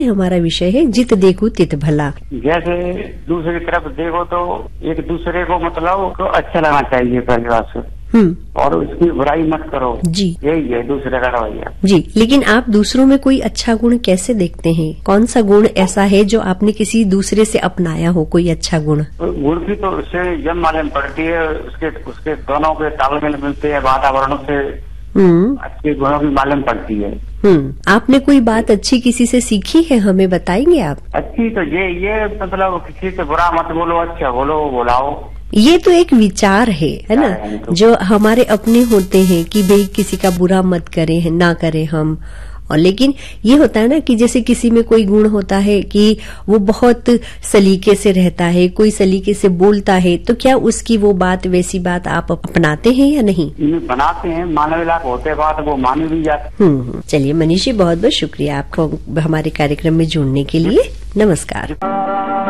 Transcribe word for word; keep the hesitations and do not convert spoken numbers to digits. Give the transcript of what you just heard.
हमारा विषय है जित देखो तित भला। जैसे दूसरी तरफ देखो तो एक दूसरे को मतलब को अच्छा लगना चाहिए पहली बात से, हम्म और उसकी बुराई मत करो जी यही है दूसरे का रवैया जी। लेकिन आप दूसरों में कोई अच्छा गुण कैसे देखते हैं? कौन सा गुण ऐसा है जो आपने किसी दूसरे से अपनाया हो, कोई अच्छा गुण? गुण की तो उससे जब मालूम पड़ती है, उसके उसके दोनों के तालमेल मिलते हैं, वातावरण से हम्म अच्छे गुणों की मालूम पड़ती है। हम्म आपने कोई बात अच्छी किसी से सीखी है, हमें बताएंगे आप? अच्छी तो ये ये मतलब किसी से बुरा मत बोलो, अच्छा बोलो बुलाओ। ये तो एक विचार है है ना, तो। जो हमारे अपने होते हैं कि भाई किसी का बुरा मत करें, ना करें हम। और लेकिन ये होता है ना कि जैसे किसी में कोई गुण होता है कि वो बहुत सलीके से रहता है, कोई सलीके से बोलता है, तो क्या उसकी वो बात वैसी बात आप अपनाते हैं या नहीं? बनाते हैं, मानव लाभ होते बात वो मानी भी जाती। हम्म चलिए मनीष जी, बहुत बहुत शुक्रिया आपको हमारे कार्यक्रम में जुड़ने के लिए। नमस्कार।